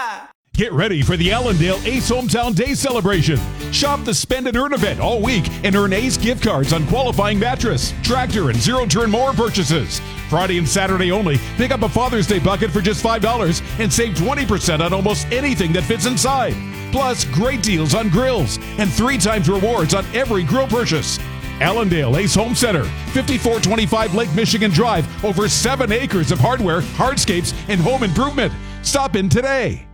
Get ready for the Allendale Ace Hometown Day celebration. Shop the Spend and Earn event all week and earn Ace gift cards on qualifying mattress, tractor, and zero-turn mower purchases. Friday and Saturday only, pick up a Father's Day bucket for just $5 and save 20% on almost anything that fits inside. Plus, great deals on grills and 3 times rewards on every grill purchase. Allendale Ace Home Center, 5425 Lake Michigan Drive, over 7 acres of hardware, hardscapes, and home improvement. Stop in today.